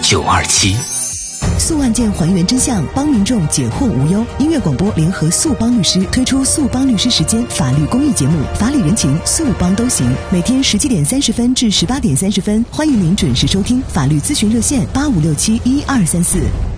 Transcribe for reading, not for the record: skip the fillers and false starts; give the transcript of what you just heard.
927。 诉案件还原真相，帮民众解惑无忧。音乐广播联合诉帮律师推出诉帮律师时间法律公益节目，法理人情，诉帮都行。每天17点30分至18点30分，欢迎您准时收听。法律咨询热线85671234。